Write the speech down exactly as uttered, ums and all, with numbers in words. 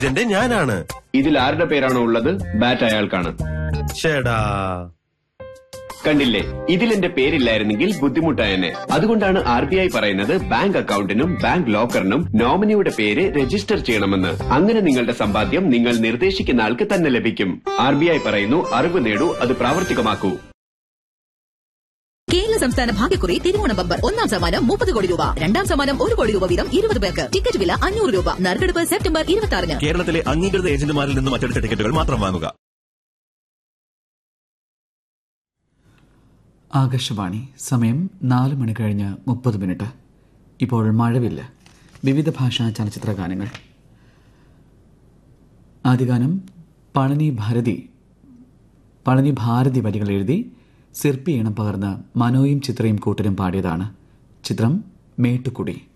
ഇതിന്റെ ഞാനാണ്. ഇതിൽ ആരുടെ പേരാണോ ഉള്ളത് ബാറ്റ് അയാൾക്കാണ്. ചേടാ കണ്ടില്ലേ, ഇതിൽ എന്റെ പേരില്ലായിരുന്നെങ്കിൽ ബുദ്ധിമുട്ടായെന്നെ. അതുകൊണ്ടാണ് ആർ ബി ഐ പറയുന്നത് ബാങ്ക് അക്കൌണ്ടിനും ബാങ്ക് ലോക്കറിനും നോമിനിയുടെ പേര് രജിസ്റ്റർ ചെയ്യണമെന്ന്. അങ്ങനെ നിങ്ങളുടെ സമ്പാദ്യം നിങ്ങൾ നിർദ്ദേശിക്കുന്ന ആൾക്ക് തന്നെ ലഭിക്കും. ആർ ബി ഐ പറയുന്നു, അറിവ് നേടൂ, അത് പ്രാവർത്തികമാക്കൂ. കേരള സംസ്ഥാന ഭാഗ്യക്കുറി തിരുവോണ ബമ്പർ ഒന്നാം സമ്മാനം മുപ്പത് കോടി രൂപ, രണ്ടാം സമ്മാനം ഒരു കോടി രൂപ വീതം ഇരുപത് പേർക്ക്. ടിക്കറ്റ് വില അഞ്ഞൂറ് രൂപ. നറുക്കെടുപ്പ് സെപ്റ്റംബർ ഇരുപത്തി ആറിന്. കേരളത്തിലെ അംഗീകൃത ഏജന്റുമാരിൽ നിന്നും മറ്റെടുത്ത ടിക്കറ്റുകൾ മാത്രം വാങ്ങുക. ആകാശവാണി. സമയം നാല് മണി കഴിഞ്ഞ് മുപ്പത് മിനിറ്റ്. ഇപ്പോൾ മഴവില്ല. വിവിധ ഭാഷാ ചലച്ചിത്ര ഗാനങ്ങൾ. ആദ്യഗാനം പളനി ഭാരതി പളനി ഭാരതി വരികൾ എഴുതി സിർപ്പി ഇണം പകർന്ന് മനോയും ചിത്രയും കൂട്ടരും പാടിയതാണ്. ചിത്രം മേട്ടുക്കുടി.